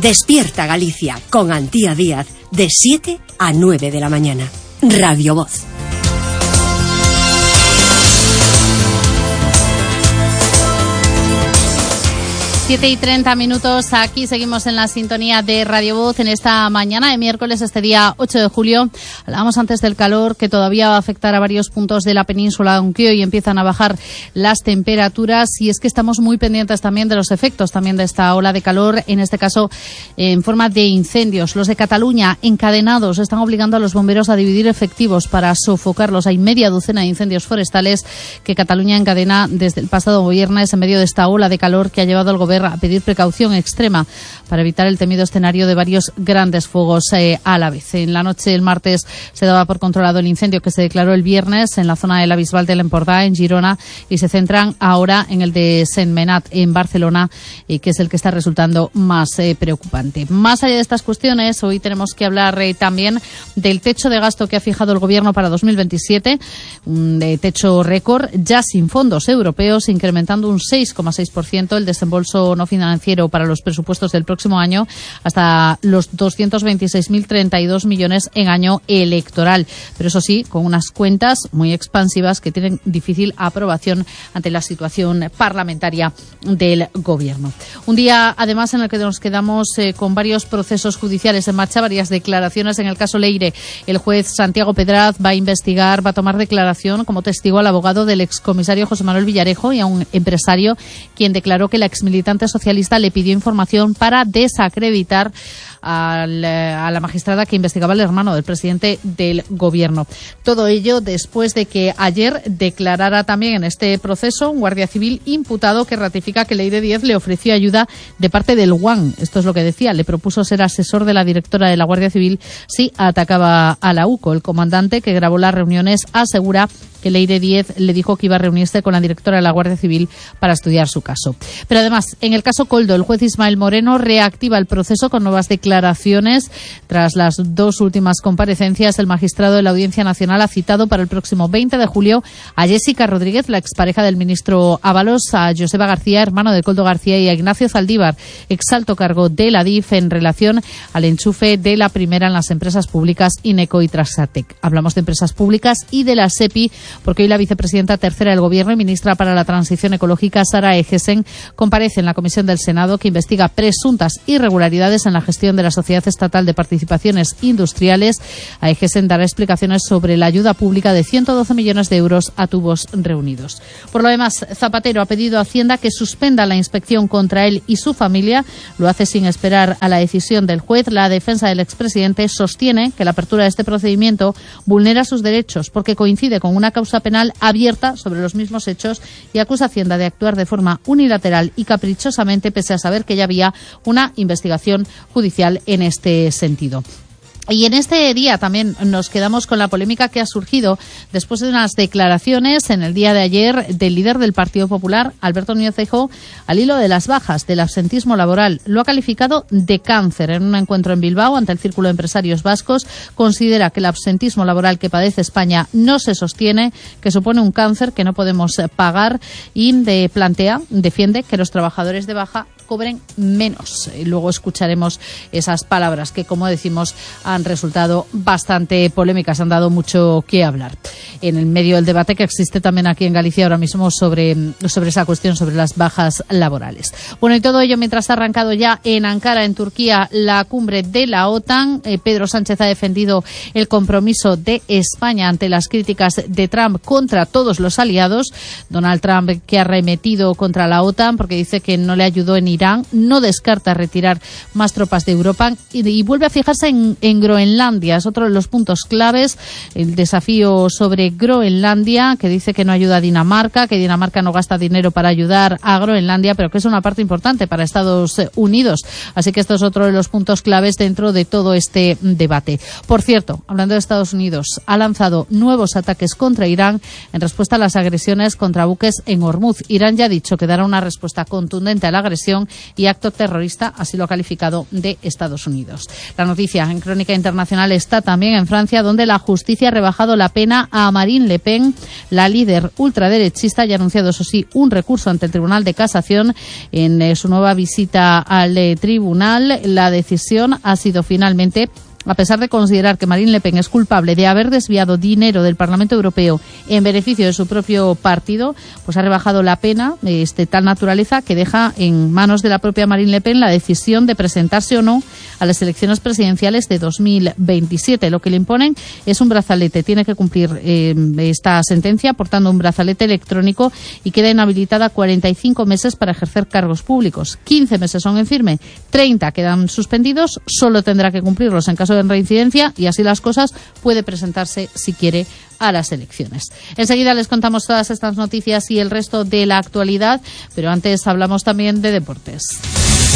Despierta Galicia con Antía Díaz de 7 a 9 de la mañana. Radio Voz. Siete y 30 minutos, aquí seguimos en la sintonía de Radio Voz en esta mañana de miércoles, este día 8 de julio. Hablábamos antes del calor que todavía va a afectar a varios puntos de la península, aunque hoy empiezan a bajar las temperaturas, y es que estamos muy pendientes también de los efectos también de esta ola de calor, en este caso en forma de incendios. Los de Cataluña encadenados están obligando a los bomberos a dividir efectivos para sofocarlos. Hay media docena de incendios forestales que Cataluña encadena desde el pasado viernes en medio de esta ola de calor que ha llevado al gobierno a pedir precaución extrema para evitar el temido escenario de varios grandes fuegos a la vez. En la noche del martes se daba por controlado el incendio que se declaró el viernes en la zona de la Bisbal de l'Empordà, en Girona, y se centran ahora en el de Sentmenat, en Barcelona, que es el que está resultando más preocupante. Más allá de estas cuestiones, hoy tenemos que hablar también del techo de gasto que ha fijado el Gobierno para 2027, un techo récord, ya sin fondos europeos, incrementando un 6,6% el desembolso no financiero para los presupuestos del próximo año hasta los 226.032 millones en año electoral. Pero eso sí, con unas cuentas muy expansivas que tienen difícil aprobación ante la situación parlamentaria del Gobierno. Un día, además, en el que nos quedamos con varios procesos judiciales en marcha, varias declaraciones. En el caso Leire, el juez Santiago Pedraz va a tomar declaración como testigo al abogado del excomisario José Manuel Villarejo y a un empresario quien declaró que la exmilitante socialista le pidió información para desacreditar a la magistrada que investigaba al hermano del presidente del Gobierno. Todo ello después de que ayer declarara también en este proceso un guardia civil imputado que ratifica que Leire Díez le ofreció ayuda de parte del UAN. Esto es lo que decía. Le propuso ser asesor de la directora de la Guardia Civil si atacaba a la UCO. El comandante que grabó las reuniones asegura que Leire Díez le dijo que iba a reunirse con la directora de la Guardia Civil para estudiar su caso. Pero además, en el caso Koldo, el juez Ismael Moreno reactiva el proceso con nuevas declaraciones. Tras las dos últimas comparecencias, el magistrado de la Audiencia Nacional ha citado para el próximo 20 de julio a Jessica Rodríguez, la expareja del ministro Ábalos, a Joseba García, hermano de Koldo García, y a Ignacio Zaldívar, exalto cargo de la DIF, en relación al enchufe de la primera en las empresas públicas Ineco y Trasatec. Hablamos de empresas públicas y de la SEPI, porque hoy la vicepresidenta tercera del Gobierno y ministra para la Transición Ecológica, Sara Egesen, comparece en la Comisión del Senado que investiga presuntas irregularidades en la gestión de la Sociedad Estatal de Participaciones Industriales. A Egesen dará explicaciones sobre la ayuda pública de 112 millones de euros a Tubos Reunidos. Por lo demás, Zapatero ha pedido a Hacienda que suspenda la inspección contra él y su familia. Lo hace sin esperar a la decisión del juez. La defensa del expresidente sostiene que la apertura de este procedimiento vulnera sus derechos porque coincide con una causa penal abierta sobre los mismos hechos y acusa a Hacienda de actuar de forma unilateral y caprichosamente, pese a saber que ya había una investigación judicial en este sentido. Y en este día también nos quedamos con la polémica que ha surgido después de unas declaraciones en el día de ayer del líder del Partido Popular, Alberto Núñez Feijóo, al hilo de las bajas del absentismo laboral. Lo ha calificado de cáncer. En un encuentro en Bilbao ante el Círculo de Empresarios Vascos, considera que el absentismo laboral que padece España no se sostiene, que supone un cáncer que no podemos pagar, y defiende que los trabajadores de baja cobren menos. Y luego escucharemos esas palabras que, como decimos, han resultado bastante polémicas, han dado mucho que hablar en el medio del debate que existe también aquí en Galicia ahora mismo sobre esa cuestión, sobre las bajas laborales. Bueno, y todo ello mientras ha arrancado ya en Ankara, en Turquía, la cumbre de la OTAN. Pedro Sánchez ha defendido el compromiso de España ante las críticas de Trump contra todos los aliados. Donald Trump, que ha arremetido contra la OTAN porque dice que no le ayudó en Irán, no descarta retirar más tropas de Europa y vuelve a fijarse en Groenlandia. Es otro de los puntos claves, el desafío sobre Groenlandia, que dice que no ayuda a Dinamarca, que Dinamarca no gasta dinero para ayudar a Groenlandia, pero que es una parte importante para Estados Unidos. Así que esto es otro de los puntos claves dentro de todo este debate. Por cierto, hablando de Estados Unidos, ha lanzado nuevos ataques contra Irán en respuesta a las agresiones contra buques en Hormuz. Irán ya ha dicho que dará una respuesta contundente a la agresión sedición y acto terrorista, así lo ha calificado, de Estados Unidos. La noticia en Crónica Internacional está también en Francia, donde la justicia ha rebajado la pena a Marine Le Pen, la líder ultraderechista, y ha anunciado, eso sí, un recurso ante el Tribunal de Casación en su nueva visita al tribunal. La decisión ha sido finalmente, a pesar de considerar que Marine Le Pen es culpable de haber desviado dinero del Parlamento Europeo en beneficio de su propio partido, pues ha rebajado la pena de tal naturaleza que deja en manos de la propia Marine Le Pen la decisión de presentarse o no a las elecciones presidenciales de 2027. Lo que le imponen es un brazalete. Tiene que cumplir esta sentencia portando un brazalete electrónico y queda inhabilitada 45 meses para ejercer cargos públicos. 15 meses son en firme, 30 quedan suspendidos, solo tendrá que cumplirlos en caso de reincidencia y así las cosas puede presentarse, si quiere, a las elecciones. Enseguida les contamos todas estas noticias y el resto de la actualidad, pero antes hablamos también de deportes.